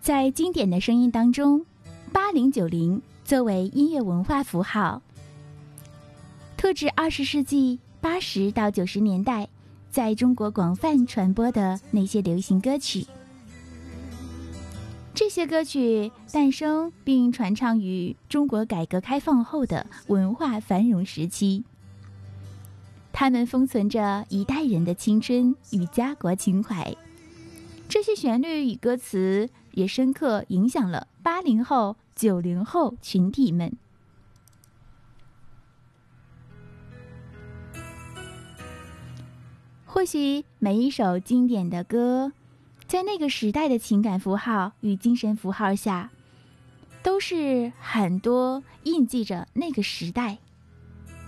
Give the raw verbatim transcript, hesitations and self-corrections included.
在经典的声音当中，八零九零作为音乐文化符号，特指二十世纪八十到九十年代在中国广泛传播的那些流行歌曲。这些歌曲诞生并传唱于中国改革开放后的文化繁荣时期，它们封存着一代人的青春与家国情怀。这些旋律与歌词也深刻影响了八零后、九零后群体们。或许每一首经典的歌，在那个时代的情感符号与精神符号下，都是很多印记着那个时代